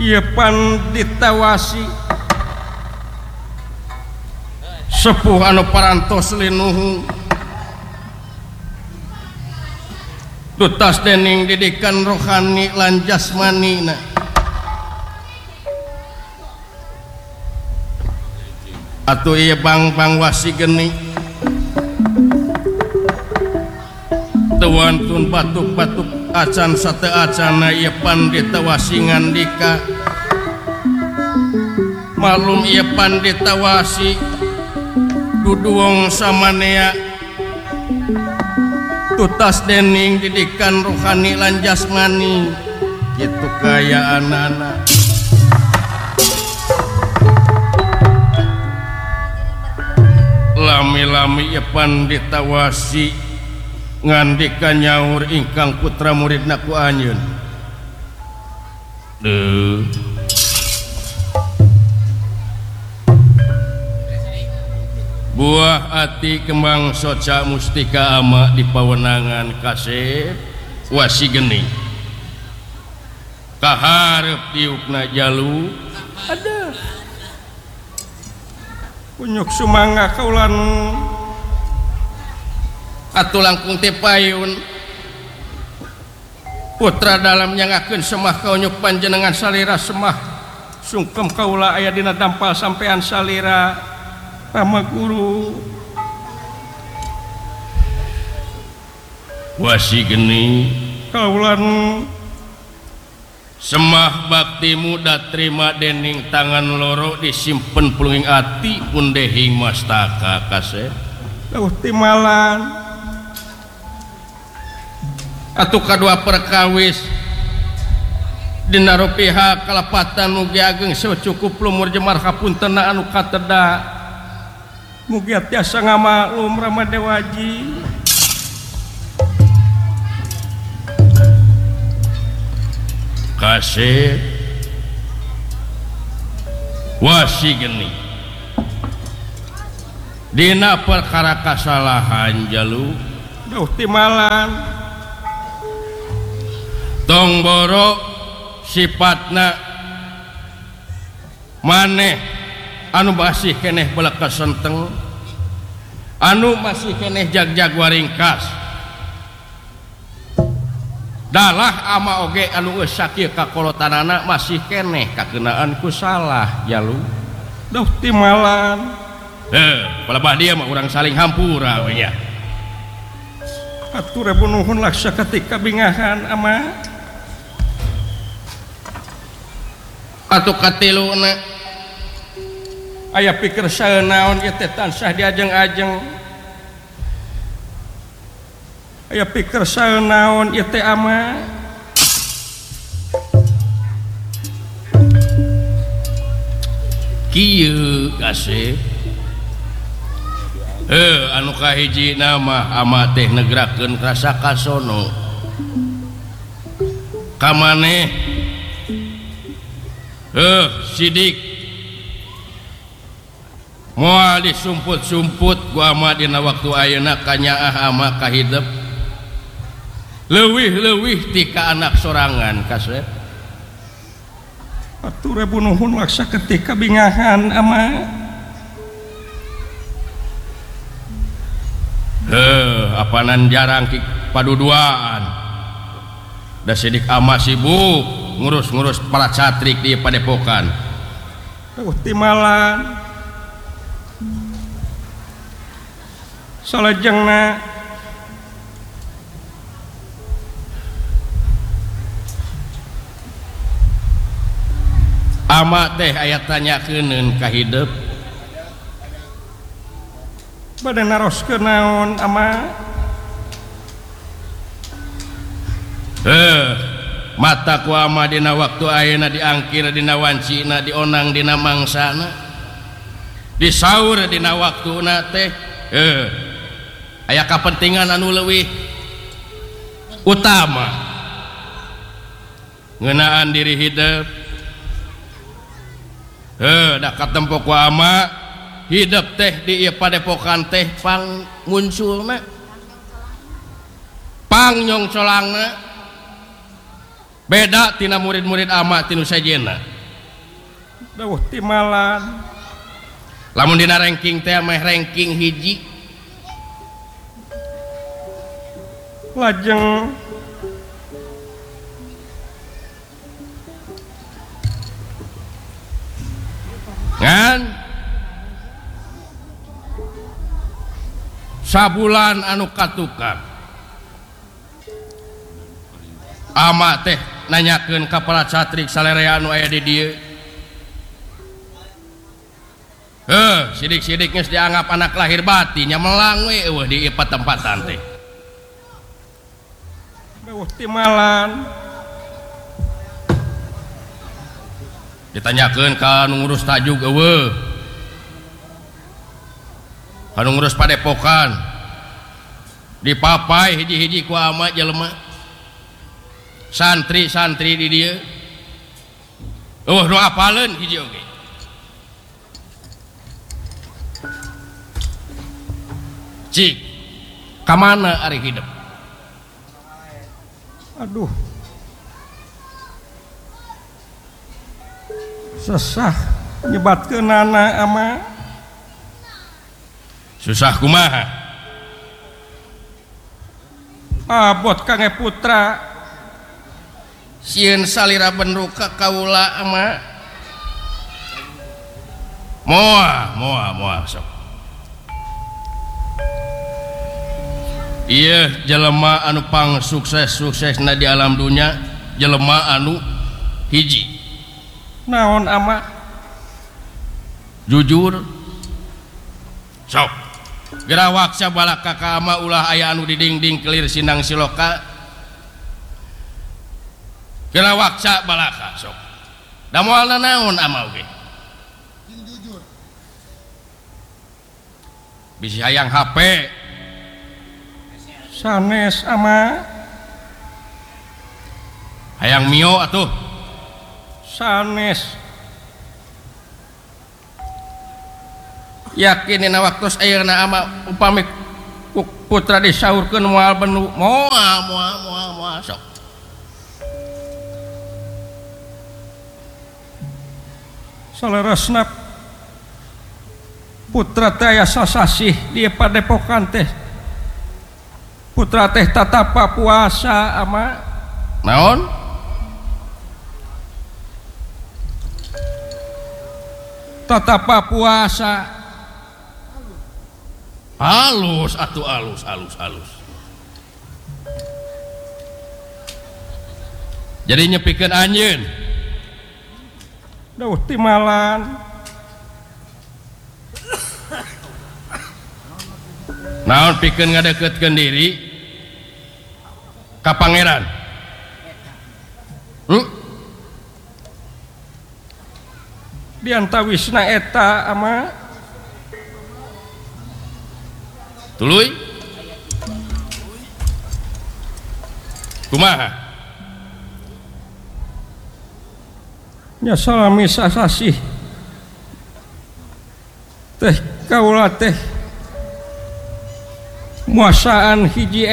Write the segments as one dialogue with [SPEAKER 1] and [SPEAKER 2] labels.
[SPEAKER 1] ieu pan ditawasi sepuh anu parantos linuhung tutas dening didikan rohani lan jasmanina atuh ieu bang wasi geni teuantun batuk-batuk acan sate acana ieu pan ditawasi ngandika malum ieu pan ditawasi dudu wong samanea tutas dening didikan rohani lan jasmani kitu kaya anak-anak lami-lami ieu pan ditawasi ngandika nyaur ingkang putra muridna ku anjeun buah ati kembang soca mustika ama di pawenangan kasep wasi geni kaharep tiupna jalu ada punyuk sumangga kaulan atuh langkung teh payun putra dalam nyangakeun semah kaunyuk panjenengan salira semah sungkem kaula aya dina dampal sampean salira Rama Guru wasi geni kaulan semah bakti muda terima dening tangan loro disimpen pulunging ati pun dehing mastaka kaseh dauh timalan atuh kadua perkawis dina rupiah kalapatan mugi ageng secukup lumur jemar hapuntenna anu kateda mugi tiasa ngamaklum Rama Dewaji kasih wasi geni dina perkara kasalahan jalu dauh timalan tong boro sifatna maneh anu masih keneh belak kesenteng anu masih keneh jag-jag waringkas dalah ama oge anu geus sakieu kakolotanana masih keneh kakeunaan ku salah jalu dauh timalan palebah dia mah urang saling hampura we nya atur nuhun laksa ketika bingahan ama atuh katiluna aya pikir saeunaon ieu teh tansah diajeng-ajeng aya pikir saeunaon ieu teh ama kieu kasih anu kahiji nama ama teh negrakeun rasa kasono kamaneh sidik moal disumput-sumput ku ama dina waktu ayeuna kanyaah ama kahidep leuwih-leuwih ti ka anak sorangan kasep atur nuhun laksa ketika bingahan ama apanan jarang paduduaan da sidik ama sibuk ngurus-ngurus para catrik di padepokan timalan salajengna ama teh aya tanyakeun ka hideep bade naroskeun naon ama mata ku ama dina waktu ayeuna diangkir dina wancina dionang dina mangsana disaur dina waktuna teh aya kapentingan anu leuwih utama ngeunaan diri hidup da katempo ku ama hidup teh di ieu padepokan teh pang munculna pang nyongcolangna beda tina murid-murid ama tinu sajena
[SPEAKER 2] dawuh timalan
[SPEAKER 1] lamun dina ranking teh meh ranking hiji
[SPEAKER 2] lajeng
[SPEAKER 1] ngan sabulan anu katukar ama teh nanyakeun ka para catrik salerea anu aya di dieu sidik-sidik geus dianggap anak lahir batin nya melang we eueuh di tempat-tempatan teh
[SPEAKER 2] dawuh timalan
[SPEAKER 1] ditanyakeun ka anu ngurus tajuk eueuh anu ngurus padepokan dipapai hiji-hiji ku ama jelema santri-santri di dieu nu apaleun hiji oge cik kamana ari hidup
[SPEAKER 2] aduh sesah nyebatkeun anak ama
[SPEAKER 1] susah kumaha
[SPEAKER 2] abot kange putra
[SPEAKER 1] sieun salira benruka kaula ama moal sok iya jelema anu pang sukses-suksesna di alam dunia jelema anu hiji
[SPEAKER 2] naon ama
[SPEAKER 1] jujur sok gerawak sabalaka ka ama ulah aya anu di dingding kelir sinang siloka gerawak sabalaka sok da moalna naon ama oge jujur bisi hayang HP
[SPEAKER 2] sanes ama
[SPEAKER 1] hayang mio atuh
[SPEAKER 2] sanes
[SPEAKER 1] yakin dina waktos ayeuna ama upami putra disaurkeun moal benu moal sok
[SPEAKER 2] salerosna putra teh aya sasasih di padepokan teh putra teh tatapa puasa ama
[SPEAKER 1] naon
[SPEAKER 2] tatapa puasa
[SPEAKER 1] halus atuh halus jadi nyepikeun anjeun
[SPEAKER 2] dawuh timalan
[SPEAKER 1] naon pikeun ngadeketkeun diri ka pangeran
[SPEAKER 2] diantawisna eta ama
[SPEAKER 1] tuluy kumaha
[SPEAKER 2] nya salami sasasih teh kaula teh muasaan hiji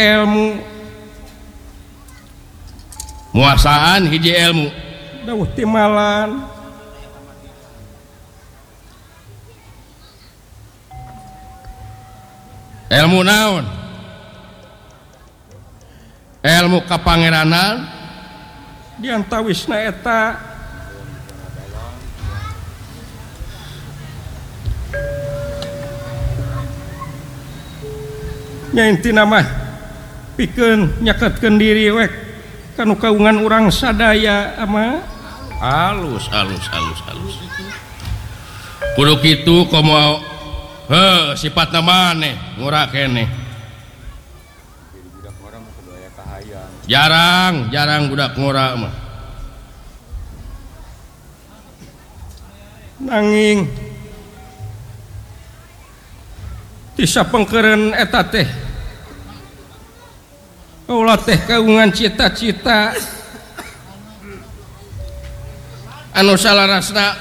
[SPEAKER 2] ilmu dawuh timalan
[SPEAKER 1] ilmu naon ilmu kapangeranan
[SPEAKER 2] diantawisna eta nya intina mah pikeun nyaketkeun diri we kanu kaungan urang sadaya ama
[SPEAKER 1] halus kudu kitu komo sifatna maneh ngura keneh jarang budak ngura mah
[SPEAKER 2] nanging disapengkeureun eta teh ulah teh kaungan cita-cita anu salarasna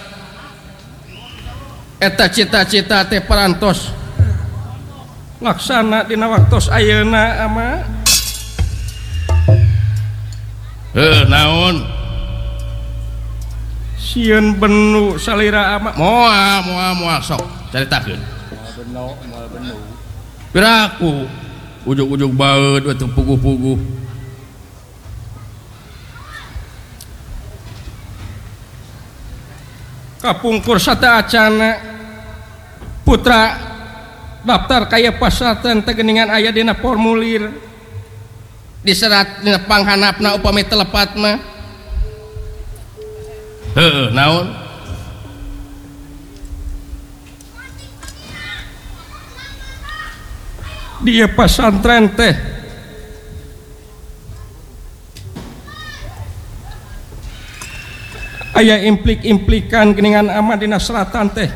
[SPEAKER 2] eta cita-cita teh parantos laksana dina waktos ayeuna ama
[SPEAKER 1] naon
[SPEAKER 2] sieun benu salira ama
[SPEAKER 1] moal sok caritakeun
[SPEAKER 3] moal benu
[SPEAKER 1] piraku ujug-ujug baeud we teu puguh-puguh
[SPEAKER 2] kapungkur sata acana putra daftar kaya pasarten tegeningan aya dina formulir diserat dina panghanapna upami telepat mah
[SPEAKER 1] heueuh naon
[SPEAKER 2] dia pasantren teh aya implik-implikan geningan ama dina seratan teh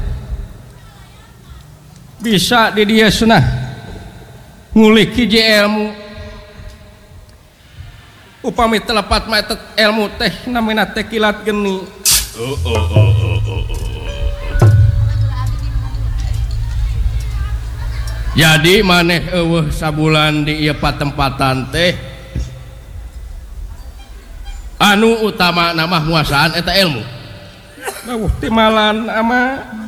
[SPEAKER 2] bisa di dia senah ngulik hiji ilmu upami telepat mah ilmu teh namina teh kilat geni
[SPEAKER 1] jadi maneh eueuh sabulan di ieu patempatan teh anu utama nama nguasaan eta ilmu
[SPEAKER 2] dawuh timalan ama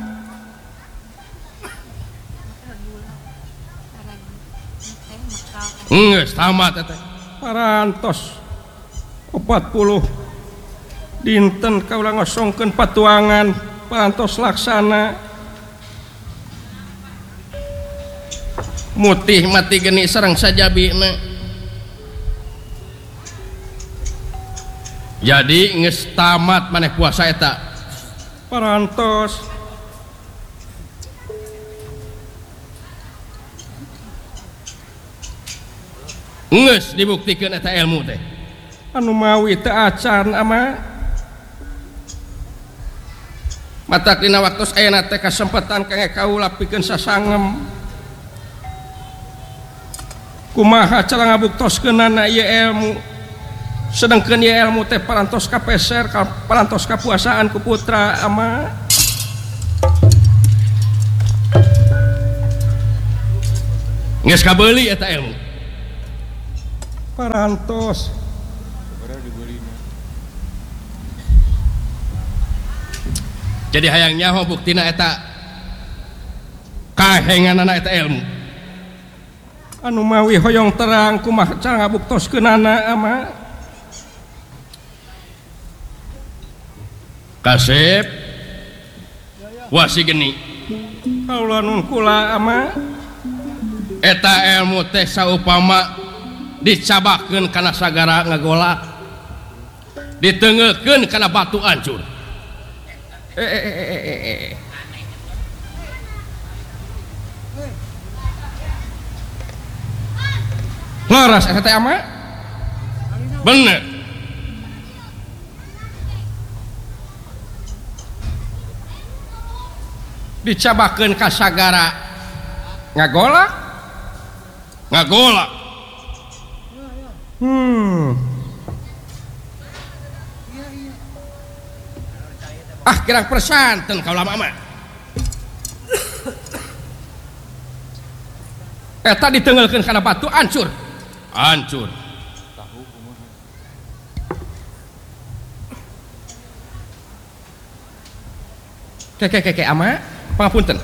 [SPEAKER 1] geus tamat eta
[SPEAKER 2] parantos 40 dinten kaula ngosongkeun patuangan parantos laksana mutih mati geni sareng sajabina jadi geus tamat maneh puasa eta parantos
[SPEAKER 1] geus dibuktikeun eta ilmu teh
[SPEAKER 2] anu mawi teu acan ama matak dina waktos ayeuna teh kasempatan kangge kaula pikeun sasangem kumaha cara ngabuktoskeunana ieu ilmu sedengkeun ieu ilmu teh parantos kapeser parantos kapuasaan ku putra ama
[SPEAKER 1] geus kabeuli eta ilmu
[SPEAKER 2] parantos
[SPEAKER 1] jadi hayang nyaho buktina eta kahenganana eta ilmu
[SPEAKER 2] anu mawi hoyong terang kumaha cara ngabuktoskeunana ama
[SPEAKER 1] kasep wasi geni
[SPEAKER 2] kaula nun kula ama
[SPEAKER 1] eta ilmu teh saupama dicabakeun kana sagara ngagolak ditengekeun kana batu hancur
[SPEAKER 2] laras eta teh ama
[SPEAKER 1] bener
[SPEAKER 2] dicabakeun ka sagara ngagolak
[SPEAKER 1] kirang persanten kaula mah
[SPEAKER 2] eta ditengelkeun kana batu hancur Keke ama pangapunten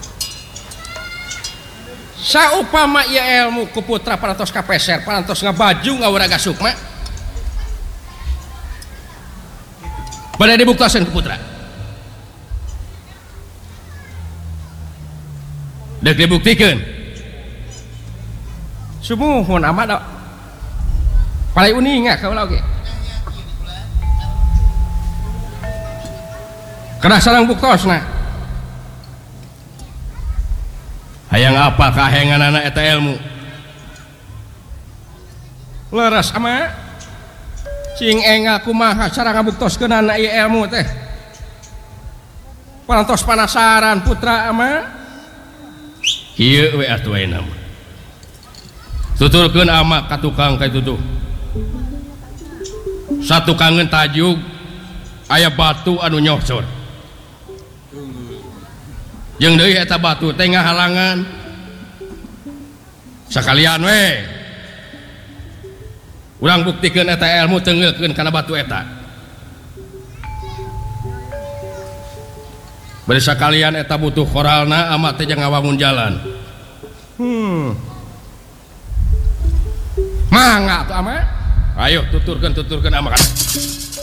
[SPEAKER 2] saupama ieu ilmu ku putra parantos kapeser parantos ngabaju ngawuraga sukma bade dibuktosan ku putra dek dibuktikeun sumuhun ama da palai uninga kaula oge kana sareng buktosna
[SPEAKER 1] hayang apa kahenganana eta ilmu
[SPEAKER 2] leres ama cing enga kumaha cara ngabuktoskeunana ieu ilmu teh parantos panasaran putra ama
[SPEAKER 1] ieu we atuh ayeuna mah tuturkeun ama ka tukang kaya tutuh satukangeun tajuk aya batu anu nyosor jeung deui eta batu teh ngahalangan sakalian we urang buktikeun eta ilmu tengeulkeun kana batu eta berisa kalian eta butuh koralna amat teh jangan ngawangun jalan mangga tuh ama ayo tuturkan ama kan